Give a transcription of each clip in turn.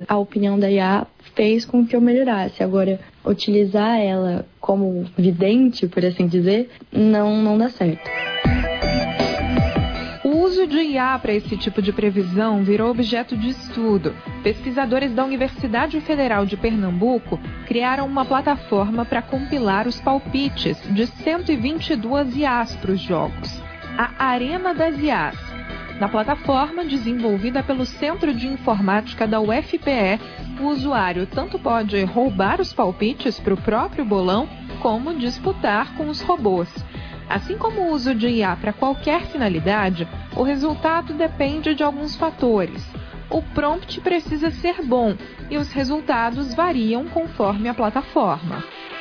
A opinião da IA fez com que eu melhorasse. Agora, utilizar ela como vidente, por assim dizer, não dá certo. O uso de IA para esse tipo de previsão virou objeto de estudo. Pesquisadores da Universidade Federal de Pernambuco criaram uma plataforma para compilar os palpites de 122 IAs para os jogos. A Arena das IAs. Na plataforma, desenvolvida pelo Centro de Informática da UFPE, o usuário tanto pode roubar os palpites para o próprio bolão, como disputar com os robôs. Assim como o uso de IA para qualquer finalidade, o resultado depende de alguns fatores. O prompt precisa ser bom e os resultados variam conforme a plataforma.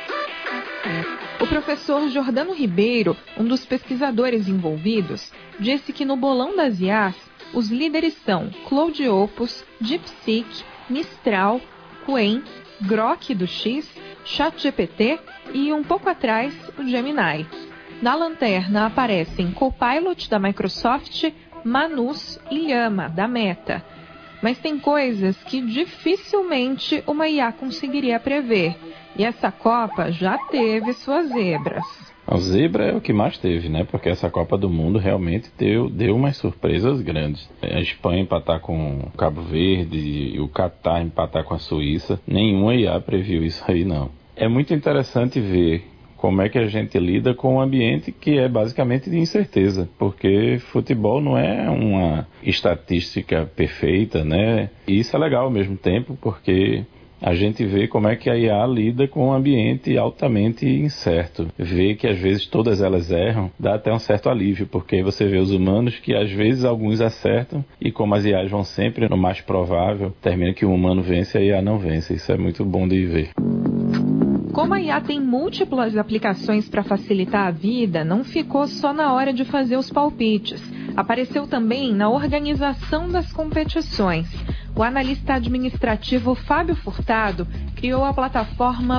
O professor Jordano Ribeiro, um dos pesquisadores envolvidos, disse que no bolão das IAs, os líderes são Claude Opus, DeepSeek, Mistral, Qwen, Grok do X, ChatGPT e, um pouco atrás, o Gemini. Na lanterna aparecem Copilot da Microsoft, Manus e Llama da Meta. Mas tem coisas que dificilmente uma IA conseguiria prever. E essa Copa já teve suas zebras. A zebra é o que mais teve, né? Porque essa Copa do Mundo realmente deu umas surpresas grandes. A Espanha empatar com o Cabo Verde e o Catar empatar com a Suíça. Nenhuma IA previu isso aí, não. É muito interessante ver como é que a gente lida com um ambiente que é basicamente de incerteza, porque futebol não é uma estatística perfeita, né? E isso é legal ao mesmo tempo, porque a gente vê como é que a IA lida com um ambiente altamente incerto. Vê que às vezes todas elas erram, dá até um certo alívio, porque aí você vê os humanos que às vezes alguns acertam, e como as IAs vão sempre no mais provável, termina que o humano vence e a IA não vence. Isso é muito bom de ver. Como a IA tem múltiplas aplicações para facilitar a vida, não ficou só na hora de fazer os palpites. Apareceu também na organização das competições. O analista administrativo Fábio Furtado criou a plataforma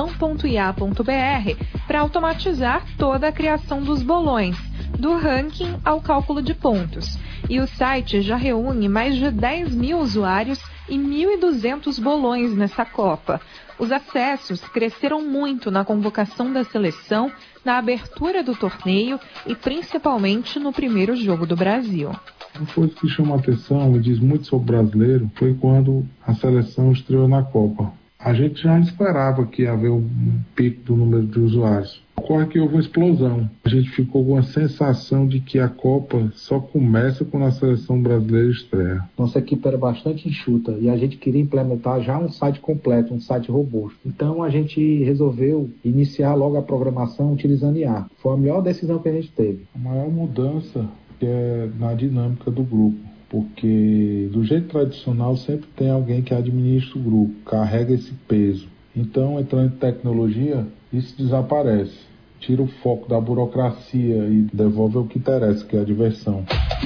bolão.ia.br para automatizar toda a criação dos bolões, do ranking ao cálculo de pontos. E o site já reúne mais de 10 mil usuários e 1.200 bolões nessa Copa. Os acessos cresceram muito na convocação da seleção, na abertura do torneio e principalmente no primeiro jogo do Brasil. Uma coisa que chama a atenção e diz muito sobre o brasileiro foi quando a seleção estreou na Copa. A gente já esperava que ia haver um pico do número de usuários. Ocorre que houve uma explosão. A gente ficou com a sensação de que a Copa só começa quando a seleção brasileira estreia. Nossa equipe era bastante enxuta e a gente queria implementar já um site completo, um site robusto. Então a gente resolveu iniciar logo a programação utilizando IA. Foi a melhor decisão que a gente teve. A maior mudança é na dinâmica do grupo, porque do jeito tradicional sempre tem alguém que administra o grupo, carrega esse peso. Então, entrando em tecnologia, isso desaparece. Tira o foco da burocracia e devolve o que interessa, que é a diversão.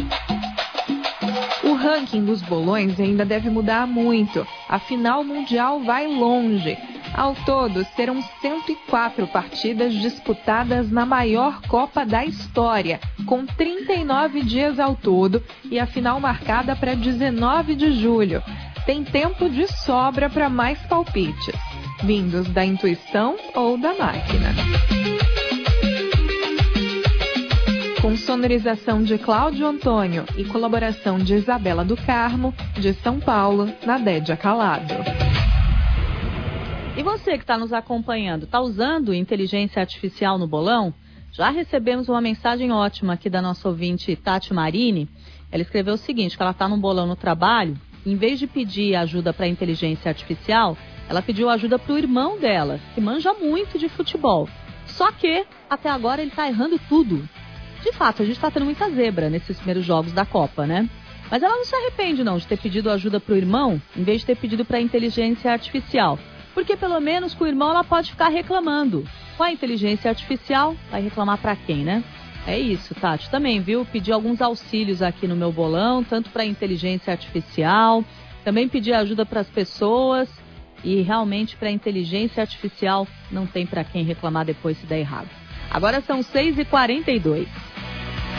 O ranking dos bolões ainda deve mudar muito. A final mundial vai longe. Ao todo, serão 104 partidas disputadas na maior Copa da história, com 39 dias ao todo e a final marcada para 19 de julho. Tem tempo de sobra para mais palpites, vindos da intuição ou da máquina. Com sonorização de Cláudio Antônio e colaboração de Isabela do Carmo, de São Paulo, Nadédia Calado. E você que está nos acompanhando, está usando inteligência artificial no bolão? Já recebemos uma mensagem ótima aqui da nossa ouvinte Tati Marini. Ela escreveu o seguinte, que ela está num bolão no trabalho, em vez de pedir ajuda para a inteligência artificial, ela pediu ajuda para o irmão dela, que manja muito de futebol. Só que, até agora, ele está errando tudo. De fato, a gente está tendo muita zebra nesses primeiros jogos da Copa, né? Mas ela não se arrepende, não, de ter pedido ajuda para o irmão, em vez de ter pedido para a inteligência artificial. Porque, pelo menos, com o irmão ela pode ficar reclamando. Com a inteligência artificial, vai reclamar para quem, né? É isso, Tati. Também, viu? Pedi alguns auxílios aqui no meu bolão, tanto para a inteligência artificial, também pedi ajuda para as pessoas e realmente para a inteligência artificial não tem para quem reclamar depois se der errado. Agora são 6h42.